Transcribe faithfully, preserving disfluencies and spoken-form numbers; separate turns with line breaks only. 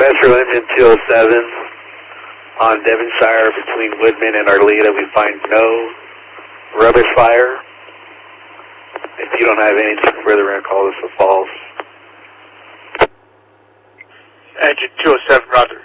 Metro Engine two oh seven on Devonshire between Woodman and Arleta. We find no rubbish fire. If you don't have anything further, we're going to call this a false.
Engine two oh seven, roger.